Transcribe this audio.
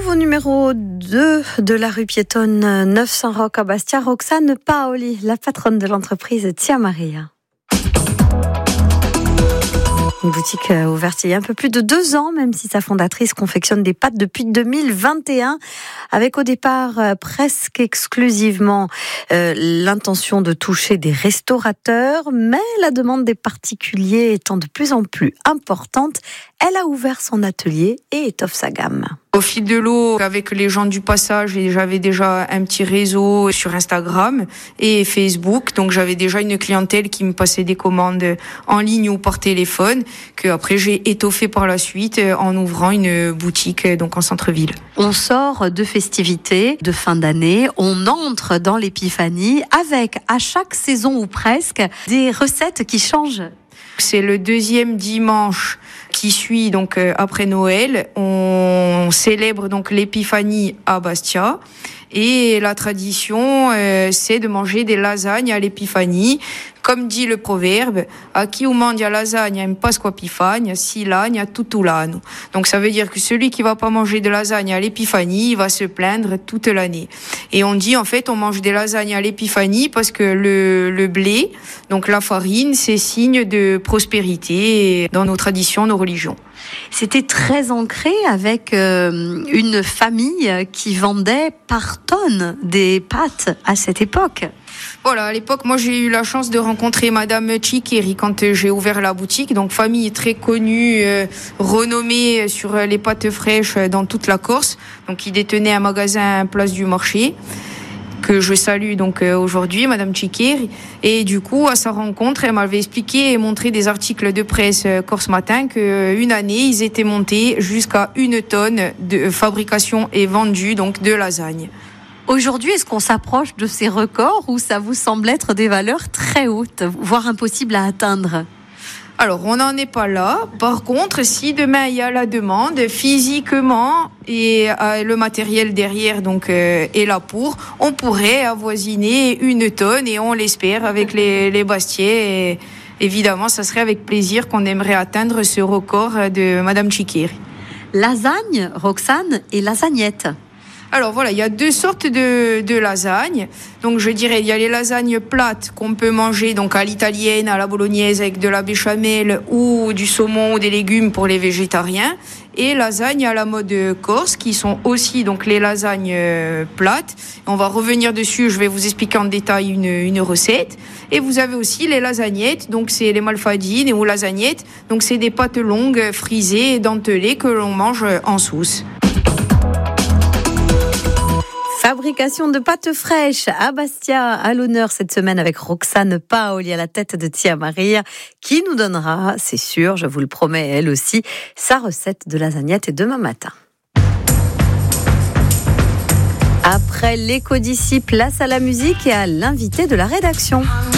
retrouve au numéro 2 de la rue piétonne 9 Saint-Roch à Bastia, Roxane Paoli, la patronne de l'entreprise Tia Maria. Une boutique ouverte il y a un peu plus de 2 ans, même si sa fondatrice confectionne des pâtes depuis 2021, avec au départ presque exclusivement l'intention de toucher des restaurateurs, mais la demande des particuliers étant de plus en plus importante, elle a ouvert son atelier et étoffe sa gamme. Au fil de l'eau, avec les gens du passage, j'avais déjà un petit réseau sur Instagram et Facebook. Donc j'avais déjà une clientèle qui me passait des commandes en ligne ou par téléphone, que après j'ai étoffé par la suite en ouvrant une boutique donc en centre-ville. On sort de festivités de fin d'année, on entre dans l'épiphanie avec à chaque saison ou presque des recettes qui changent. C'est le 2e dimanche qui suit donc après Noël. On célèbre donc l'épiphanie à Bastia. Et la tradition, c'est de manger des lasagnes à l'épiphanie. Comme dit le proverbe, a chi mangia lasagna in Pasqua Epifania, si lagna tutto l'anno. Donc ça veut dire que celui qui va pas manger de lasagne à l'épiphanie, il va se plaindre toute l'année. Et on dit en fait, on mange des lasagnes à l'épiphanie parce que le blé, donc la farine, c'est signe de prospérité dans nos traditions, nos religions. C'était très ancré avec une famille qui vendait par tonnes des pâtes à cette époque. Voilà, à l'époque, moi j'ai eu la chance de rencontrer Madame Chikeri quand j'ai ouvert la boutique. Donc famille très connue, renommée sur les pâtes fraîches dans toute la Corse. Donc qui détenait un magasin Place du Marché, que je salue donc aujourd'hui, Madame Chikeri. Et du coup, à sa rencontre, elle m'avait expliqué et montré des articles de presse Corse Matin qu'une année, ils étaient montés jusqu'à 1 tonne de fabrication et vendue donc de lasagne. Aujourd'hui, est-ce qu'on s'approche de ces records ou ça vous semble être des valeurs très hautes, voire impossibles à atteindre ? Alors, on n'en est pas là. Par contre, si demain il y a la demande physiquement et le matériel derrière donc est là on pourrait avoisiner 1 tonne et on l'espère avec les Bastiais. Et évidemment, ça serait avec plaisir qu'on aimerait atteindre ce record de Madame Chikeri. Lasagne, Roxane, et lasagnette. Alors voilà, il y a 2 sortes de lasagnes. Donc je dirais, il y a les lasagnes plates qu'on peut manger donc à l'italienne, à la bolognaise avec de la béchamel ou du saumon ou des légumes pour les végétariens. Et lasagnes à la mode corse qui sont aussi donc les lasagnes plates. On va revenir dessus, je vais vous expliquer en détail une recette. Et vous avez aussi les lasagnettes, donc c'est les malfadines ou lasagnettes. Donc c'est des pâtes longues, frisées et dentelées que l'on mange en sauce. Fabrication de pâtes fraîches à Bastia, à l'honneur cette semaine avec Roxane Paoli à la tête de Tia Maria, qui nous donnera, c'est sûr, je vous le promets, elle aussi, sa recette de lasagnette demain matin. Après l'écho d'ici, place à la musique et à l'invité de la rédaction.